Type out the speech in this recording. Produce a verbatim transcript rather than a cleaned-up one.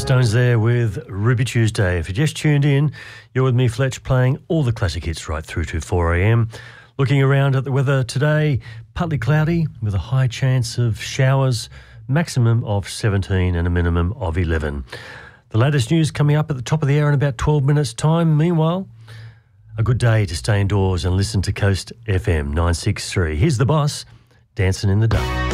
Stones there with Ruby Tuesday. If you just tuned in, you're with me, Fletch, playing all the classic hits right through to four a.m. Looking around at the weather today, partly cloudy with a high chance of showers, maximum of seventeen and a minimum of eleven. The latest news coming up at the top of the hour in about twelve minutes' time. Meanwhile, a good day to stay indoors and listen to Coast F M nine six three. Here's the boss, Dancing in the Dark.